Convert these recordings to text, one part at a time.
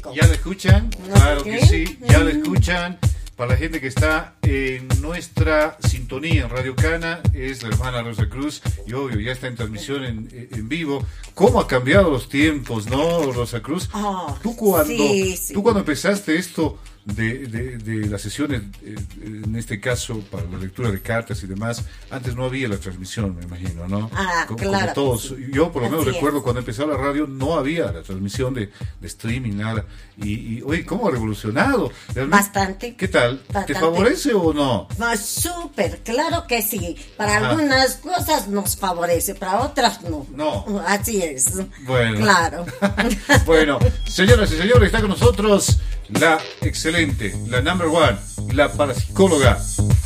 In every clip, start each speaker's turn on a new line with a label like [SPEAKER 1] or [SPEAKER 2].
[SPEAKER 1] México.
[SPEAKER 2] ¿Ya lo escuchan?
[SPEAKER 1] No
[SPEAKER 2] Claro
[SPEAKER 1] sé
[SPEAKER 2] que
[SPEAKER 1] qué.
[SPEAKER 2] sí, ya lo escuchan. Para la gente que está en nuestra sintonía en Radio Cana, es la hermana Rosa Cruz, y obvio, ya está en transmisión en vivo. ¿Cómo ha cambiado los tiempos, no, Rosa Cruz?
[SPEAKER 1] Oh,
[SPEAKER 2] Tú cuando empezaste esto de las sesiones, en este caso para la lectura de cartas y demás, antes no había la transmisión, me imagino, ¿no?
[SPEAKER 1] Claro.
[SPEAKER 2] Como todos.
[SPEAKER 1] Sí.
[SPEAKER 2] Yo por lo menos
[SPEAKER 1] Así
[SPEAKER 2] recuerdo
[SPEAKER 1] es.
[SPEAKER 2] cuando empezó la radio no había la transmisión de streaming, nada. Y oye, ¿cómo ha revolucionado? Realmente,
[SPEAKER 1] Bastante.
[SPEAKER 2] ¿qué tal?
[SPEAKER 1] Bastante.
[SPEAKER 2] ¿Te favorece o no?
[SPEAKER 1] Súper, claro que sí. Para
[SPEAKER 2] Ajá.
[SPEAKER 1] algunas cosas nos favorece, para otras no.
[SPEAKER 2] No.
[SPEAKER 1] Así es.
[SPEAKER 2] Bueno.
[SPEAKER 1] Claro.
[SPEAKER 2] Bueno, señoras y señores, está con nosotros la excelente, la number one, la parapsicóloga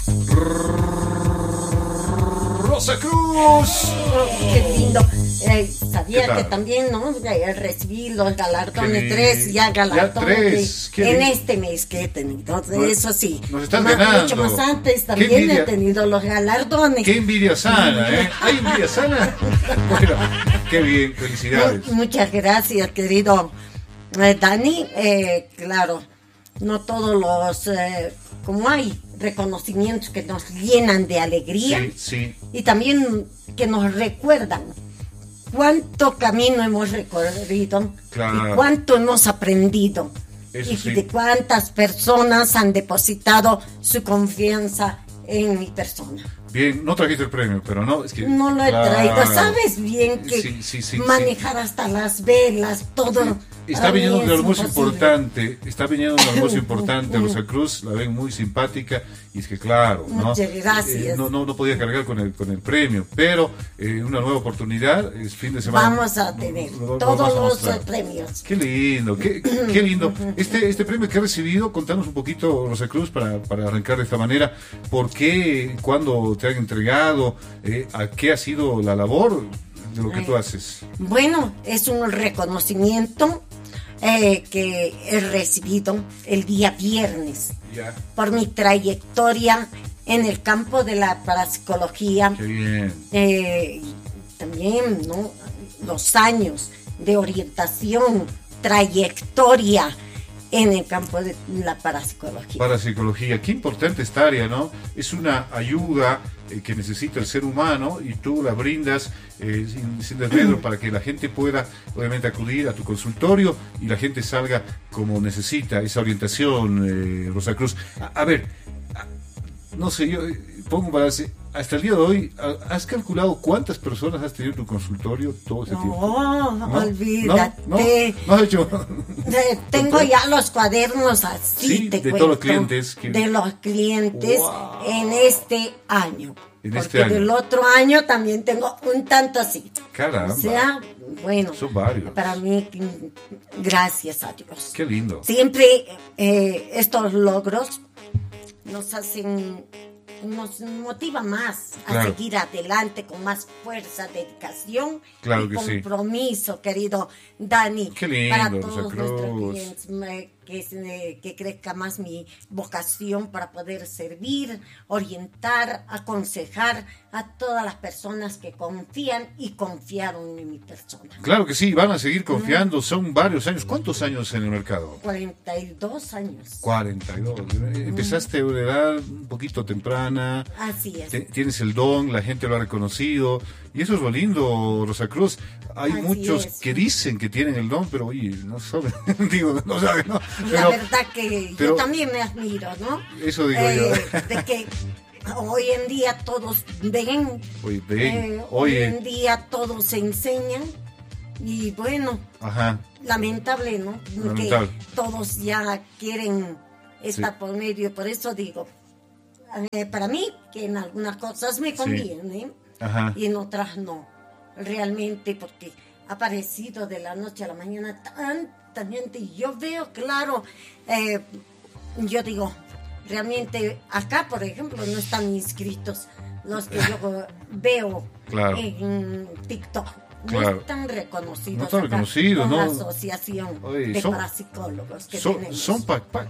[SPEAKER 2] Rosa Cruz.
[SPEAKER 1] Qué lindo. Sabía
[SPEAKER 2] ¿Qué tal?
[SPEAKER 1] que también, ¿no? Recibí los galardones,
[SPEAKER 2] Qué
[SPEAKER 1] 3 ya galardones
[SPEAKER 2] tres, qué
[SPEAKER 1] en
[SPEAKER 2] bien.
[SPEAKER 1] este mes que he tenido.
[SPEAKER 2] Pues,
[SPEAKER 1] Eso sí.
[SPEAKER 2] nos estás ganando.
[SPEAKER 1] Mucho más antes
[SPEAKER 2] Qué
[SPEAKER 1] también he
[SPEAKER 2] envidia.
[SPEAKER 1] tenido los galardones.
[SPEAKER 2] Qué envidia sana, ¿eh? ¿Hay envidia sana? Bueno, qué bien, felicidades.
[SPEAKER 1] Muchas gracias, querido Dani. Claro, no todos los, como hay reconocimientos que nos llenan de alegría
[SPEAKER 2] Sí, sí.
[SPEAKER 1] y también que nos recuerdan cuánto camino hemos recorrido
[SPEAKER 2] Claro.
[SPEAKER 1] y cuánto hemos aprendido
[SPEAKER 2] Eso
[SPEAKER 1] y
[SPEAKER 2] sí.
[SPEAKER 1] de cuántas personas han depositado su confianza en mi persona.
[SPEAKER 2] Bien, no trajiste el premio, pero no, es que...
[SPEAKER 1] No lo he
[SPEAKER 2] claro.
[SPEAKER 1] traído. Sabes bien que
[SPEAKER 2] Sí,
[SPEAKER 1] manejar hasta las velas, todo.
[SPEAKER 2] Está
[SPEAKER 1] para mí
[SPEAKER 2] viniendo un
[SPEAKER 1] es
[SPEAKER 2] almuerzo
[SPEAKER 1] imposible.
[SPEAKER 2] importante, Rosa Cruz, la ven muy simpática, y es que claro, ¿no?
[SPEAKER 1] Muchas gracias.
[SPEAKER 2] No podía cargar con el premio, pero una nueva oportunidad, es fin de semana.
[SPEAKER 1] Vamos a tener
[SPEAKER 2] Lo vamos
[SPEAKER 1] todos
[SPEAKER 2] a
[SPEAKER 1] los
[SPEAKER 2] mostrar.
[SPEAKER 1] premios.
[SPEAKER 2] Qué lindo, qué lindo. Este premio que ha recibido, contanos un poquito, Rosa Cruz, para arrancar de esta manera, ¿por qué, cuándo te han entregado, a qué ha sido la labor de lo que tú haces?
[SPEAKER 1] Bueno, es un reconocimiento que he recibido el día viernes
[SPEAKER 2] Ya,
[SPEAKER 1] por mi trayectoria en el campo de la parapsicología.
[SPEAKER 2] qué bien.
[SPEAKER 1] Y también, ¿no? Los años de orientación, trayectoria en el campo de la parapsicología.
[SPEAKER 2] Parapsicología, qué importante esta área, ¿no? Es una ayuda que necesita el ser humano y tú la brindas sin desmedro para que la gente pueda, obviamente, acudir a tu consultorio y la gente salga como necesita esa orientación, Rosa Cruz. A ver, no sé, yo pongo un balance. Hasta el día de hoy, ¿has calculado cuántas personas has tenido en tu consultorio todo ese tiempo?
[SPEAKER 1] No, olvídate.
[SPEAKER 2] ¿No has hecho?
[SPEAKER 1] Tengo ya los cuadernos así,
[SPEAKER 2] Sí,
[SPEAKER 1] te
[SPEAKER 2] de
[SPEAKER 1] cuento,
[SPEAKER 2] todos los clientes que-
[SPEAKER 1] de los clientes
[SPEAKER 2] Wow.
[SPEAKER 1] en este año.
[SPEAKER 2] En
[SPEAKER 1] porque
[SPEAKER 2] este año.
[SPEAKER 1] del otro año también tengo un tanto así.
[SPEAKER 2] Caramba.
[SPEAKER 1] O sea, bueno,
[SPEAKER 2] Son varios.
[SPEAKER 1] para mí, gracias a Dios.
[SPEAKER 2] Qué lindo.
[SPEAKER 1] Siempre estos logros nos hacen, nos motiva más a
[SPEAKER 2] Claro.
[SPEAKER 1] seguir adelante con más fuerza, dedicación
[SPEAKER 2] Claro
[SPEAKER 1] y
[SPEAKER 2] que sí.
[SPEAKER 1] compromiso, querido Dani.
[SPEAKER 2] Qué lindo,
[SPEAKER 1] para
[SPEAKER 2] Rosa
[SPEAKER 1] todos nuestros
[SPEAKER 2] Cruz.
[SPEAKER 1] clientes, que crezca más mi vocación para poder servir, orientar, aconsejar a todas las personas que confían y confiaron en mi persona.
[SPEAKER 2] Claro que sí, van a seguir confiando, son varios años. ¿Cuántos años en el mercado?
[SPEAKER 1] 42 años.
[SPEAKER 2] 42. Empezaste a una edad un poquito temprana,
[SPEAKER 1] Así es.
[SPEAKER 2] tienes el don, la gente lo ha reconocido, y eso es lo lindo, Rosa Cruz. Hay
[SPEAKER 1] Así
[SPEAKER 2] muchos
[SPEAKER 1] es.
[SPEAKER 2] que dicen que tienen el don, pero oye, no saben, digo, no saben, ¿no?
[SPEAKER 1] La verdad que
[SPEAKER 2] pero-
[SPEAKER 1] yo también me admiro, ¿no?
[SPEAKER 2] Eso digo yo.
[SPEAKER 1] De que hoy en día todos ven,
[SPEAKER 2] Oye, ven,
[SPEAKER 1] hoy
[SPEAKER 2] oye,
[SPEAKER 1] en día todos se enseñan y bueno,
[SPEAKER 2] ajá,
[SPEAKER 1] lamentable, ¿no?
[SPEAKER 2] Lamentable.
[SPEAKER 1] Que todos ya quieren estar
[SPEAKER 2] Sí.
[SPEAKER 1] por medio, por eso digo, para mí que en algunas cosas me conviene
[SPEAKER 2] ajá.
[SPEAKER 1] y en otras no, realmente porque ha aparecido de la noche a la mañana tanta gente y yo veo claro, yo digo, realmente acá por ejemplo no están inscritos los que yo veo
[SPEAKER 2] Claro.
[SPEAKER 1] en TikTok. No
[SPEAKER 2] Claro.
[SPEAKER 1] están reconocidos.
[SPEAKER 2] No están
[SPEAKER 1] acá
[SPEAKER 2] reconocidos,
[SPEAKER 1] con la
[SPEAKER 2] ¿no?
[SPEAKER 1] asociación
[SPEAKER 2] Oye,
[SPEAKER 1] de
[SPEAKER 2] son-
[SPEAKER 1] parapsicólogos que
[SPEAKER 2] Son
[SPEAKER 1] tenemos.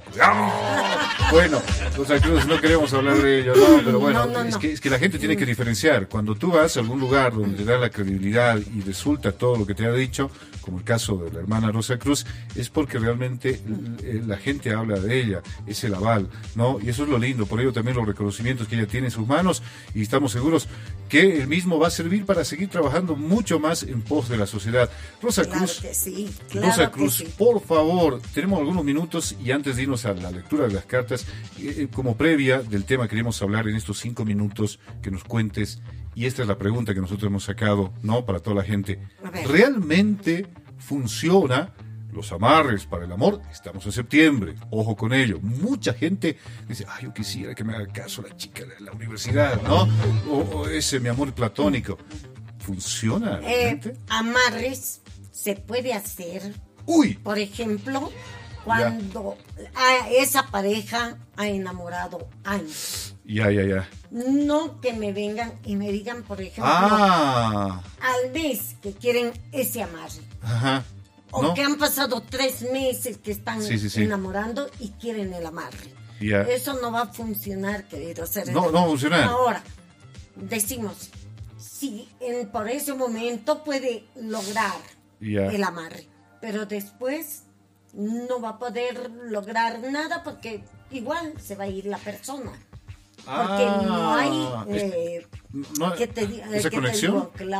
[SPEAKER 2] Bueno, Rosa Cruz, no queremos hablar de ello, no, pero bueno,
[SPEAKER 1] No.
[SPEAKER 2] Es que la gente tiene que diferenciar. Cuando tú vas a algún lugar donde te da la credibilidad y resulta todo lo que te ha dicho, como el caso de la hermana Rosa Cruz, es porque realmente la gente habla de ella, es el aval, ¿no? Y eso es lo lindo, por ello también los reconocimientos que ella tiene en sus manos, y estamos seguros que el mismo va a servir para seguir trabajando mucho más en pos de la sociedad. Rosa
[SPEAKER 1] Claro
[SPEAKER 2] Cruz,
[SPEAKER 1] que sí, claro
[SPEAKER 2] Rosa
[SPEAKER 1] que
[SPEAKER 2] Cruz,
[SPEAKER 1] sí.
[SPEAKER 2] por favor, tenemos algunos minutos y antes de irnos a la lectura de las cartas, como previa del tema queremos hablar en estos 5 minutos que nos cuentes, y esta es la pregunta que nosotros hemos sacado, ¿no? Para toda la gente.
[SPEAKER 1] A ver.
[SPEAKER 2] ¿Realmente funciona los amarres para el amor? Estamos en septiembre, ojo con ello. Mucha gente dice, ay, yo quisiera que me haga caso la chica de la universidad, ¿no? O ese mi amor platónico. ¿Funciona realmente?
[SPEAKER 1] Amarres se puede hacer,
[SPEAKER 2] Uy,
[SPEAKER 1] por ejemplo, cuando esa pareja ha enamorado años.
[SPEAKER 2] ya.
[SPEAKER 1] No que me vengan y me digan, por ejemplo,
[SPEAKER 2] Ah,
[SPEAKER 1] al mes que quieren ese amarre.
[SPEAKER 2] ajá.
[SPEAKER 1] O
[SPEAKER 2] ¿No?
[SPEAKER 1] que han pasado 3 meses que están
[SPEAKER 2] Sí.
[SPEAKER 1] enamorando y quieren el amarre.
[SPEAKER 2] Ya.
[SPEAKER 1] Eso no va a funcionar, querido ser.
[SPEAKER 2] No va a funcionar.
[SPEAKER 1] Ahora, decimos, sí, por ese momento puede lograr
[SPEAKER 2] Ya.
[SPEAKER 1] el amarre, pero después no va a poder lograr nada porque igual se va a ir la persona. Porque no hay
[SPEAKER 2] no,
[SPEAKER 1] ¿qué te
[SPEAKER 2] esa conexión.
[SPEAKER 1] digo?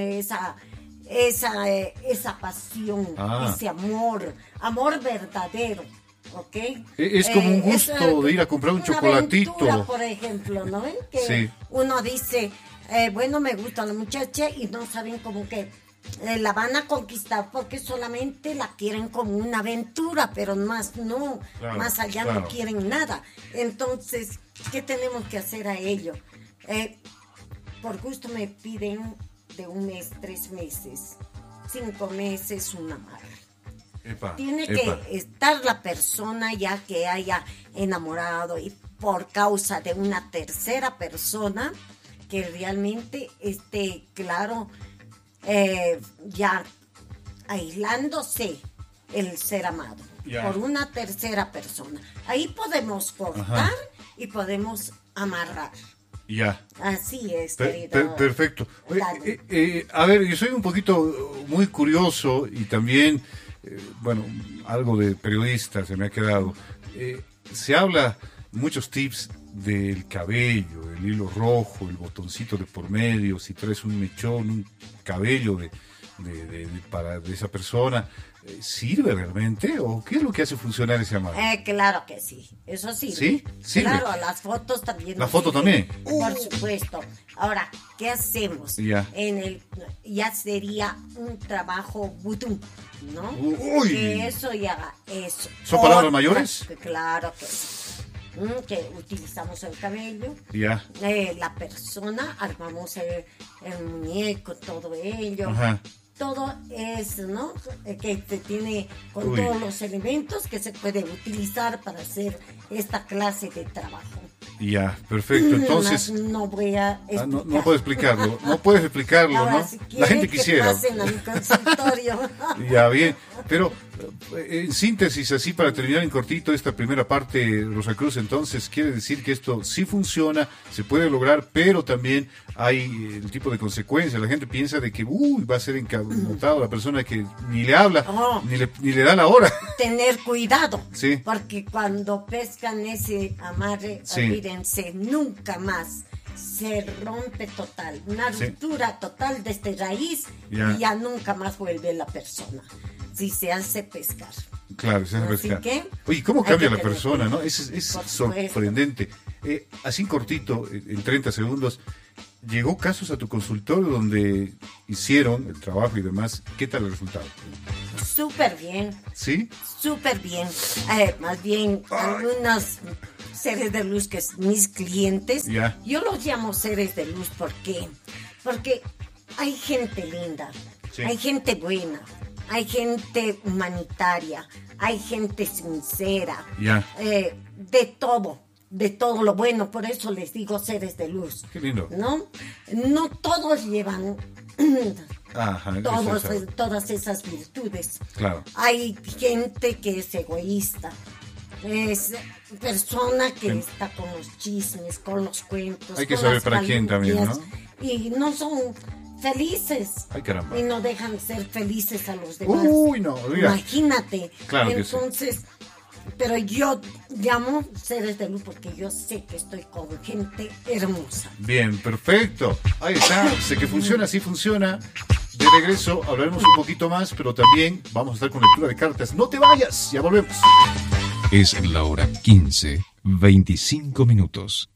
[SPEAKER 1] Esa pasión, ese amor verdadero, ¿ok?
[SPEAKER 2] Es como un gusto de ir a comprar un
[SPEAKER 1] una
[SPEAKER 2] chocolatito.
[SPEAKER 1] aventura, por ejemplo, ¿no ven? Que
[SPEAKER 2] Sí.
[SPEAKER 1] uno dice, bueno, me gusta la muchacha y no saben cómo que la van a conquistar porque solamente la quieren como una aventura, pero más no,
[SPEAKER 2] Claro,
[SPEAKER 1] más allá
[SPEAKER 2] claro.
[SPEAKER 1] no quieren nada. Entonces, ¿qué tenemos que hacer a ello? Por gusto me piden de 1 mes, 3 meses, 5 meses, un amarre.
[SPEAKER 2] Epa,
[SPEAKER 1] Tiene
[SPEAKER 2] epa.
[SPEAKER 1] que estar la persona ya que haya enamorado y por causa de una tercera persona que realmente esté, claro, ya aislándose el ser amado
[SPEAKER 2] Ya.
[SPEAKER 1] por una tercera persona. Ahí podemos cortar y podemos amarrar.
[SPEAKER 2] Ya.
[SPEAKER 1] Así es, querido.
[SPEAKER 2] Perfecto.
[SPEAKER 1] Dale.
[SPEAKER 2] A ver, yo soy un poquito muy curioso y también, bueno, algo de periodista se me ha quedado. Se habla muchos tips del cabello, el hilo rojo, el botoncito de por medio, si traes un mechón, un cabello de esa persona. ¿Sirve realmente? ¿O qué es lo que hace funcionar ese amarre?
[SPEAKER 1] Claro que sí, eso sí.
[SPEAKER 2] ¿Sí? ¿Sirve?
[SPEAKER 1] Claro, las fotos también.
[SPEAKER 2] ¿La foto
[SPEAKER 1] sirven,
[SPEAKER 2] también?
[SPEAKER 1] Por supuesto. Ahora, ¿qué hacemos?
[SPEAKER 2] Ya.
[SPEAKER 1] Ya sería un trabajo vudú, ¿no?
[SPEAKER 2] Uy.
[SPEAKER 1] Que eso ya, eso.
[SPEAKER 2] ¿Son palabras mayores?
[SPEAKER 1] Claro que sí. Que utilizamos el cabello,
[SPEAKER 2] Ya.
[SPEAKER 1] la persona, armamos el muñeco, todo ello.
[SPEAKER 2] Ajá.
[SPEAKER 1] Todo eso, ¿no? Que te tiene con
[SPEAKER 2] Uy.
[SPEAKER 1] todos los elementos que se puede utilizar para hacer esta clase de trabajo.
[SPEAKER 2] Ya, perfecto. Entonces,
[SPEAKER 1] Más no voy a explicar.
[SPEAKER 2] no puedo explicarlo. No puedes explicarlo,
[SPEAKER 1] Ahora,
[SPEAKER 2] ¿no?
[SPEAKER 1] si
[SPEAKER 2] La
[SPEAKER 1] quieren
[SPEAKER 2] gente
[SPEAKER 1] que
[SPEAKER 2] quisiera.
[SPEAKER 1] pasen a mi consultorio.
[SPEAKER 2] Ya, bien. Pero, en síntesis, así para terminar en cortito esta primera parte, Rosa Cruz, entonces quiere decir que esto sí funciona, se puede lograr, pero también hay el tipo de consecuencias. La gente piensa de que, va a ser encabotado la persona que ni le habla,
[SPEAKER 1] Oh.
[SPEAKER 2] ni le da la hora.
[SPEAKER 1] Tener cuidado.
[SPEAKER 2] Sí.
[SPEAKER 1] Porque cuando pescan ese amarre,
[SPEAKER 2] Sí.
[SPEAKER 1] olvídense, nunca más. Se rompe total, una
[SPEAKER 2] Sí.
[SPEAKER 1] ruptura total desde raíz
[SPEAKER 2] Ya.
[SPEAKER 1] y ya nunca más vuelve la persona si se hace pescar.
[SPEAKER 2] Claro, se hace
[SPEAKER 1] Así
[SPEAKER 2] pescar.
[SPEAKER 1] que
[SPEAKER 2] Oye, ¿cómo
[SPEAKER 1] hay
[SPEAKER 2] cambia
[SPEAKER 1] que
[SPEAKER 2] la
[SPEAKER 1] tener
[SPEAKER 2] persona,
[SPEAKER 1] cuidado.
[SPEAKER 2] no? Es
[SPEAKER 1] Por
[SPEAKER 2] sorprendente. Así cortito, en 30 segundos, llegó casos a tu consultorio donde hicieron el trabajo y demás. ¿Qué tal el resultado?
[SPEAKER 1] Súper bien,
[SPEAKER 2] ¿Sí?
[SPEAKER 1] súper bien. Más bien, algunos seres de luz que es mis clientes,
[SPEAKER 2] Ya.
[SPEAKER 1] yo los llamo seres de luz. ¿Por qué? Porque hay gente linda,
[SPEAKER 2] Sí.
[SPEAKER 1] hay gente buena, hay gente humanitaria, hay gente sincera,
[SPEAKER 2] Ya.
[SPEAKER 1] de todo lo bueno. Por eso les digo seres de luz.
[SPEAKER 2] Qué lindo.
[SPEAKER 1] ¿No? No todos llevan
[SPEAKER 2] Ajá. eso es-
[SPEAKER 1] todas esas virtudes.
[SPEAKER 2] Claro.
[SPEAKER 1] Hay gente que es egoísta, es persona que
[SPEAKER 2] Sí.
[SPEAKER 1] está con los chismes, con los cuentos.
[SPEAKER 2] Hay que
[SPEAKER 1] con
[SPEAKER 2] saber
[SPEAKER 1] las
[SPEAKER 2] para quién también,
[SPEAKER 1] calumnias,
[SPEAKER 2] ¿no?
[SPEAKER 1] Y no son
[SPEAKER 2] felices. Ay, caramba.
[SPEAKER 1] Y no dejan ser felices a los demás.
[SPEAKER 2] Uy, no, mira.
[SPEAKER 1] Imagínate.
[SPEAKER 2] Claro.
[SPEAKER 1] Entonces, que sí. Pero yo llamo seres de luz porque yo sé que estoy con gente hermosa.
[SPEAKER 2] Bien, perfecto. Ahí está. Sé que funciona, así funciona. De regreso hablaremos un poquito más, pero también vamos a estar con lectura de cartas. No te vayas, ya volvemos.
[SPEAKER 3] Es la hora 15:25.